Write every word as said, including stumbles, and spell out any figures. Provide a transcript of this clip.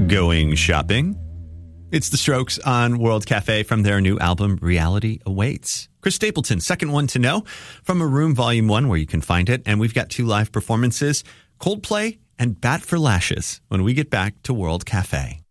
Going shopping? It's the Strokes on World Cafe from their new album, Reality Awaits. Chris Stapleton, second one to know, from A Room Volume one, where you can find it. And we've got two live performances, Coldplay and Bat for Lashes, when we get back to World Cafe.